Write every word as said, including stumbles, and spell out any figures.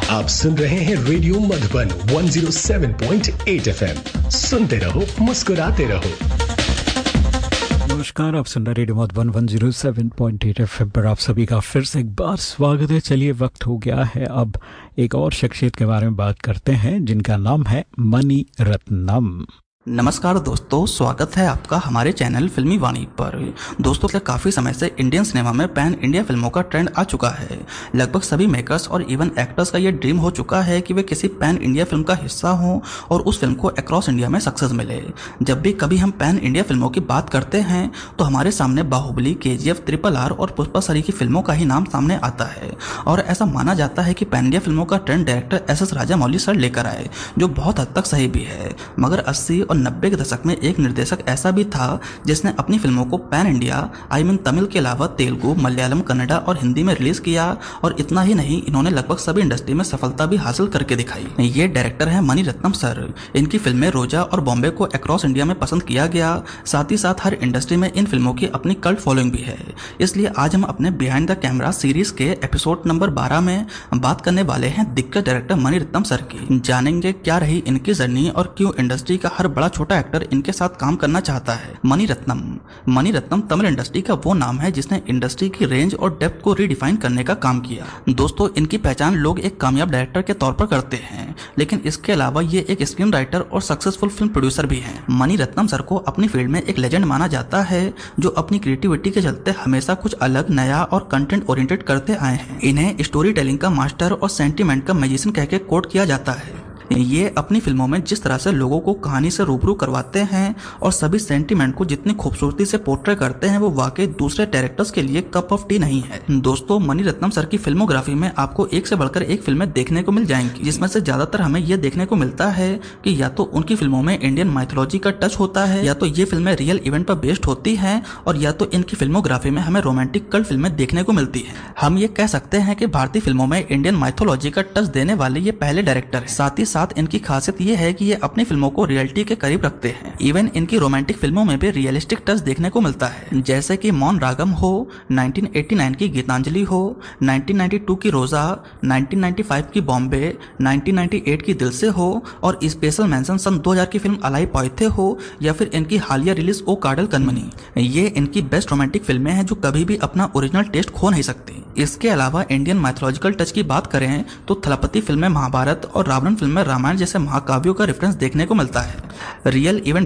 आप सुन रहे हैं रेडियो मधुबन एक सौ सात पॉइंट आठ एफएम। सुनते रहो, मुस्कुराते रहो। नमस्कार, आप सुन रहे रेडियो मधुबन एक सौ सात पॉइंट आठ एफएम पर आप सभी का फिर से एक बार स्वागत है। चलिए, वक्त हो गया है अब एक और शख्सियत के बारे में बात करते हैं जिनका नाम है मणि रत्नम। नमस्कार दोस्तों, स्वागत है आपका हमारे चैनल फिल्मी वाणी पर। दोस्तों, क्या काफ़ी समय से इंडियन सिनेमा में पैन इंडिया फिल्मों का ट्रेंड आ चुका है। लगभग सभी मेकर्स और इवन एक्टर्स का ये ड्रीम हो चुका है कि वे किसी पैन इंडिया फिल्म का हिस्सा हों और उस फिल्म को अक्रॉस इंडिया में सक्सेस मिले। जब भी कभी हम पैन इंडिया फिल्मों की बात करते हैं तो हमारे सामने बाहुबली, केजीएफ, ट्रिपल आर और पुष्पा सरी की फिल्मों का ही नाम सामने आता है। और ऐसा माना जाता है कि पैन इंडिया फिल्मों का trend director S S Rajamouli sir लेकर आए, जो बहुत हद तक सही भी है। मगर अस्सी और नब्बे के दशक में एक निर्देशक ऐसा भी था जिसने अपनी फिल्मों को pan India I mean Tamil के अलावा तेलुगु, मलयालम, कन्नड़ा और हिंदी में रिलीज किया। और इतना ही नहीं, इन्होंने लगभग सभी इंडस्ट्री में सफलता भी हासिल करके दिखाई। ये डायरेक्टर है मणि रत्नम सर। इनकी फिल्में रोजा और बॉम्बे को अक्रॉस इंडिया में पसंद किया गया। साथ ही साथ हर इंडस्ट्री में इन फिल्मों की अपनी कल्ट फॉलोइंग भी है। इसलिए आज हम अपने बिहाइंड द कैमरा सीरीज के एपिसोड नंबर बारह में बात करने वाले हैं दिग्गज डायरेक्टर मणि रत्नम सर की। जानेंगे क्या रही इनकी जर्नी और क्यों इंडस्ट्री का हर बड़ा छोटा एक्टर इनके साथ काम करना चाहता है। मणि रत्नम मणि रत्नम तमिल इंडस्ट्री का वो नाम है जिसने इंडस्ट्री की रेंज और डेप्थ को रीडिफाइन करने का काम किया। दोस्तों, इनकी पहचान लोग एक कामयाब डायरेक्टर के तौर पर करते हैं, लेकिन इसके अलावा ये एक स्क्रीन राइटर और सक्सेसफुल फिल्म प्रोड्यूसर भी हैं। मणि रत्नम सर को अपनी फील्ड में एक लेजेंड माना जाता है, जो अपनी क्रिएटिविटी के चलते हमेशा कुछ अलग, नया और कंटेंट ओरिएंटेड करते आए हैं। इन्हें स्टोरी टेलिंग का मास्टर और सेंटिमेंट का मैजिशियन कहकर कोट किया जाता है। ये अपनी फिल्मों में जिस तरह से लोगों को कहानी से रूबरू करवाते हैं और सभी सेंटिमेंट को जितनी खूबसूरती से पोर्ट्रे करते हैं, वो वाकई दूसरे डायरेक्टर्स के लिए कप ऑफ टी नहीं है। दोस्तों, मणि रत्नम सर की फिल्मोग्राफी में आपको एक से बढ़कर एक फिल्में देखने को मिल जाएंगी, जिसमें से ज्यादातर हमें यह देखने को मिलता है कि या तो उनकी फिल्मों में इंडियन माइथोलॉजी का टच होता है, या तो ये फिल्में रियल इवेंट पर बेस्ड होती है, और या तो इनकी फिल्मोग्राफी में हमें रोमांटिक कल्ट फिल्में देखने को मिलती है। हम ये कह सकते हैं कि भारतीय फिल्मों में इंडियन माइथोलॉजी का टच देने वाले ये पहले डायरेक्टर है। साथ ही साथ इनकी खासियत ये है कि ये अपनी फिल्मों को रियलिटी के करीब रखते हैं। इवन इनकी रोमांटिक फिल्मों में भी रियलिस्टिक टच देखने को मिलता है, जैसे कि मौन रागम हो, उन्नीस सौ नवासी की गीतांजलि हो, उन्नीस सौ बानवे की रोजा, उन्नीस सौ पचानवे की बॉम्बे, उन्नीस सौ अट्ठानवे की दिल से हो, और स्पेशल मेंशन सन दो हज़ार की फिल्म अलाई पॉइथे हो, या फिर इनकी हालिया रिलीज ओ काडल कनमनी। ये इनकी बेस्ट रोमांटिक फिल्में हैं जो कभी भी अपना ओरिजिनल टेस्ट खो नहीं सकती। इसके अलावा इंडियन माइथोलॉजिकल टच की बात करें तो थलपति फिल्म में महाभारत और रावण फिल्म में रामायण जैसे महाकाव्यों का रेफरेंस देखने को मिलता है। Real event